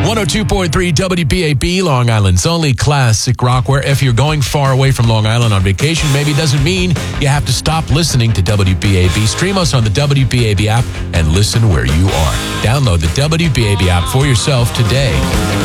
102.3 WBAB, Long Island's only classic rock, where if you're going far away from Long Island on vacation, maybe it doesn't mean you have to stop listening to WBAB. Stream us on the WBAB app and listen where you are. Download the WBAB app for yourself today.